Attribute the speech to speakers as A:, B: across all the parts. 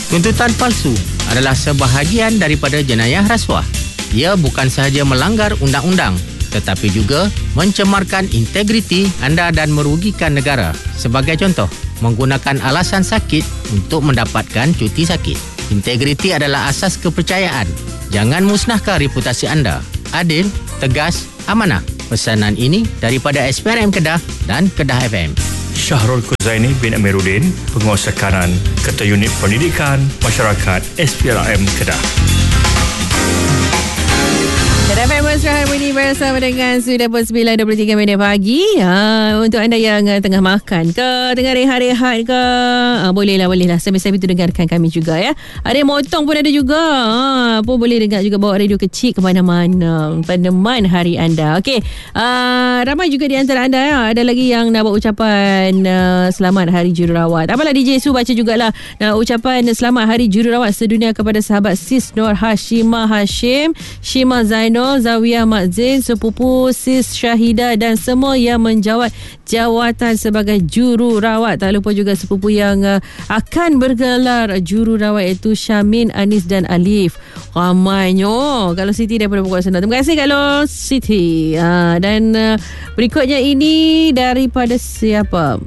A: Tuntutan palsu adalah sebahagian daripada jenayah rasuah. Ia bukan sahaja melanggar undang-undang tetapi juga mencemarkan integriti anda dan merugikan negara. Sebagai contoh, menggunakan alasan sakit untuk mendapatkan cuti sakit. Integriti adalah asas kepercayaan. Jangan musnahkan reputasi anda. Adil, tegas, amanah. Pesanan ini daripada SPRM Kedah dan Kedah FM.
B: Syahrul Kuzaini bin Amiruddin, Penguasa Kanan, Ketua Unit Pendidikan Masyarakat SPRM Kedah.
C: Kedah FM Mesra Harmoni bersama dengan sudah pun 9.23 minit pagi. Untuk anda yang tengah makan ke, tengah rehat-rehat ke, bolehlah sambil-sambil tu dengarkan kami juga ya. Ada yang motong pun ada juga. Pun boleh dengar juga, bawa radio kecil ke mana-mana. Peneman hari anda. Okey. Ramai juga di antara anda ya. Ada lagi yang nak buat ucapan selamat Hari Jururawat. Apalah DJ Su baca jugalah ucapan selamat Hari Jururawat sedunia kepada sahabat Sis Nur Hashimah Hashim, Shimah Zainal, Zawiyah Mak Zain, sepupu Sis Syahidah dan semua yang menjawat jawatan sebagai jururawat. Tak lupa juga sepupu yang akan bergelar jururawat iaitu Syamin, Anis dan Alif. Ramainya. Kalau Siti daripada Pokok Senang. Terima kasih kalau Siti. Dan berikutnya ini daripada siapa?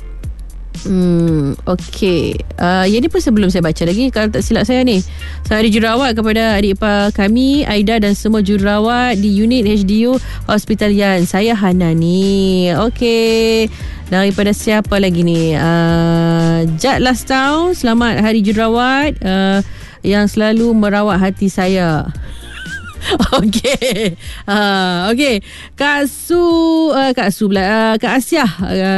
C: Okey. Yang ni pun sebelum saya baca lagi, kalau tak silap saya ni. Hari Jururawat kepada adik ipar kami, Aida dan semua jururawat di unit HDU Hospital Yan. Saya Hana ni. Okey. Daripada siapa lagi ni? Jad Last Town, selamat Hari Jururawat yang selalu merawat hati saya. Okey. Okey. Kak Asyah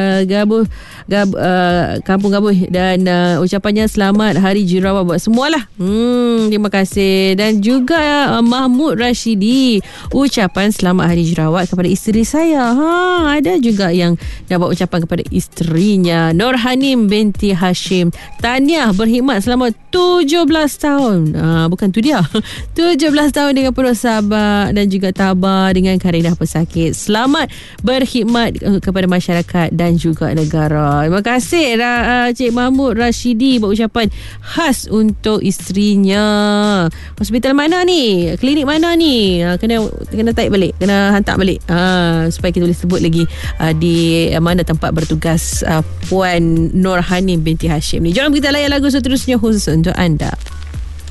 C: Kampung Gabuh dan ucapannya selamat Hari Jururawat buat semualah. Terima kasih. Dan juga Mahmud Rashidi, ucapan selamat Hari Jururawat kepada isteri saya. Ada juga yang nak buat ucapan kepada isterinya, Nur Hanim binti Hashim. Tahniah berkhidmat selama 17 tahun. Bukan tu dia. 17 tahun dengan penuh sabar dan juga tabah dengan karenah pesakit. Selamat berkhidmat kepada masyarakat dan juga negara. Terima kasih Cik Mahmud Rashidi buat ucapan khas untuk isterinya. Hospital mana ni? Klinik mana ni? Kena type balik, kena hantar balik supaya kita boleh sebut lagi di mana tempat bertugas Puan Nur Hanim binti Hashim ni. Jom kita layan lagu seterusnya khusus untuk anda.